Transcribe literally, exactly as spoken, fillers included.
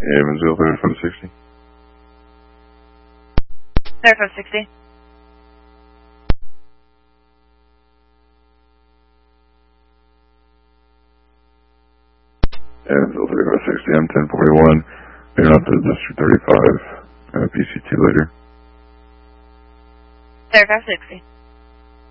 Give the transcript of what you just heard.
Evansville thirty-five sixty. thirty-five sixty. Evansville thirty-five sixty, I'm ten forty-one. You're not to District thirty-five. Uh, P C two later. thirty-five sixty.